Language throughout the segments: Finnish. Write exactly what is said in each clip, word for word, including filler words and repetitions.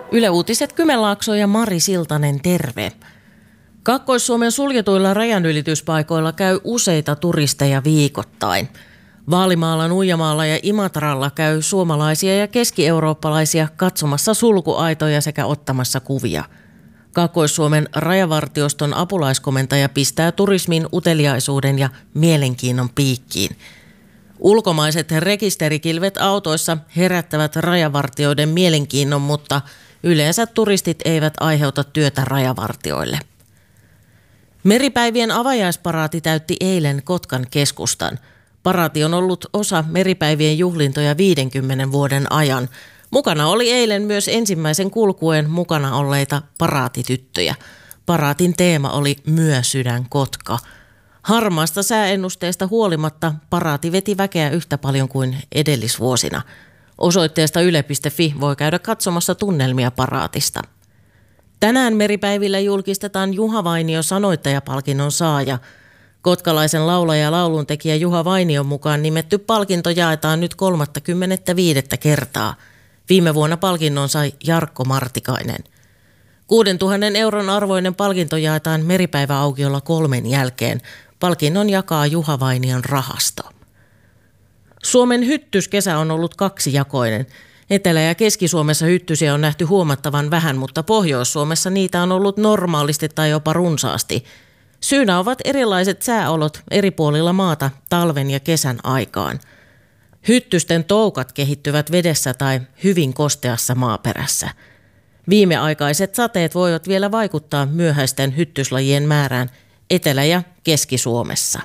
Yle Uutiset Kymenlaakso ja Mari Siltanen, terve. Kaakkois-Suomen suljetuilla rajanylityspaikoilla käy useita turisteja viikoittain. Vaalimaalla, Nuijamaalla ja Imatralla käy suomalaisia ja keski-eurooppalaisia katsomassa sulkuaitoja sekä ottamassa kuvia. Kaakkois-Suomen rajavartioston apulaiskomentaja pistää turismin uteliaisuuden ja mielenkiinnon piikkiin. Ulkomaiset rekisterikilvet autoissa herättävät rajavartioiden mielenkiinnon, mutta yleensä turistit eivät aiheuta työtä rajavartioille. Meripäivien avajaisparaati täytti eilen Kotkan keskustan. Paraati on ollut osa meripäivien juhlintoja viidenkymmenen vuoden ajan. Mukana oli eilen myös ensimmäisen kulkueen mukana olleita paraatityttöjä. Paraatin teema oli Myösydän Kotka. Harmaasta sääennusteesta huolimatta paraati veti väkeä yhtä paljon kuin edellisvuosina. Osoitteesta yle piste fi voi käydä katsomassa tunnelmia paraatista. Tänään meripäivillä julkistetaan Juha Vainio sanoittajapalkinnon saaja. Kotkalaisen laulaja ja lauluntekijä Juha Vainion mukaan nimetty palkinto jaetaan nyt kolmaskymmenesviides kertaa. Viime vuonna palkinnon sai Jarkko Martikainen. kuudentuhannen euron arvoinen palkinto jaetaan meripäiväaukiolla kolmen jälkeen. Palkinnon jakaa Juha Vainion rahasto. Suomen hyttyskesä on ollut kaksijakoinen. Etelä- ja Keski-Suomessa hyttysiä on nähty huomattavan vähän, mutta Pohjois-Suomessa niitä on ollut normaalisti tai jopa runsaasti. Syynä ovat erilaiset sääolot eri puolilla maata talven ja kesän aikaan. Hyttysten toukat kehittyvät vedessä tai hyvin kosteassa maaperässä. Viimeaikaiset sateet voivat vielä vaikuttaa myöhäisten hyttyslajien määrään Etelä- ja Keski-Suomessa.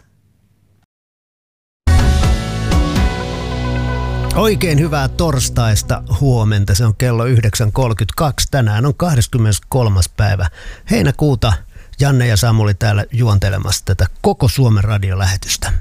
Oikein hyvää torstaista huomenta. Se on kello yhdeksän kolmekymmentäkaksi. Tänään on kahdeskymmeneskolmas päivä heinäkuuta. Janne ja Samuli täällä juontelemassa tätä koko Suomen radiolähetystä.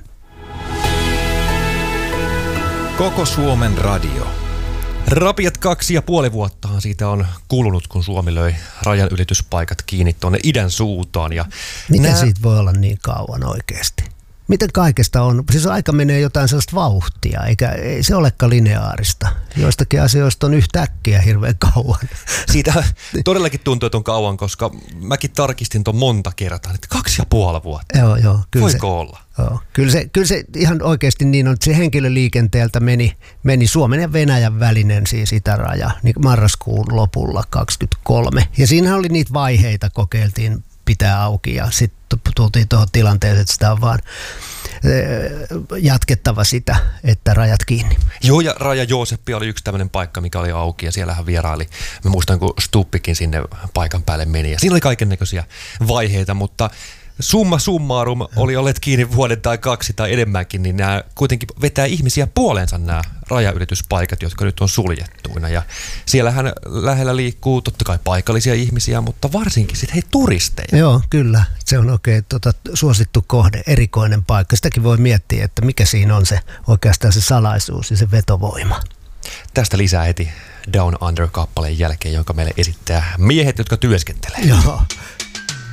Koko Suomen radio. Rapiat kaksi ja puoli vuottahan siitä on kulunut, kun Suomi löi rajanylityspaikat kiinni tuonne idän suuntaan. Ja Miten nää... siitä voi olla niin kauan oikeasti? Miten kaikesta on? Siis aika menee jotain sellaista vauhtia, eikä ei se olekaan lineaarista. Joistakin asioista on yhtäkkiä hirveän kauan. Siitä todellakin tuntuu, että on kauan, koska mäkin tarkistin ton monta kertaa, että kaksi ja puoli vuotta. Joo, joo. Kyllä Voiko se, olla? Joo. Kyllä, se, kyllä se ihan oikeasti niin on, että se henkilöliikenteeltä meni, meni Suomen ja Venäjän välinen siis itäraja niin marraskuun lopulla kaksikymmentäkolme. Ja siinä oli niitä vaiheita, kokeiltiin pitää auki ja sitten tultiin tuohon tilanteeseen, että sitä on vaan jatkettava sitä, että rajat kiinni. Joo, ja Raja Jooseppi oli yksi tämmöinen paikka, mikä oli auki ja siellähän vieraili. Mä muistan, kun Stuppikin sinne paikan päälle meni ja siinä oli kaikennäköisiä vaiheita, mutta summa summarum oli olleet kiinni vuoden tai kaksi tai enemmänkin, niin nämä kuitenkin vetää ihmisiä puoleensa nämä rajanylityspaikat, jotka nyt on suljettuina. Ja siellähän lähellä liikkuu totta kai paikallisia ihmisiä, mutta varsinkin sitten hei turisteja. Joo, kyllä. Se on oikein tota, suosittu kohde, erikoinen paikka. Sitäkin voi miettiä, että mikä siinä on se oikeastaan se salaisuus ja se vetovoima. Tästä lisää heti Down Under-kappaleen jälkeen, jonka meille esittää miehet, jotka työskentelee. Joo.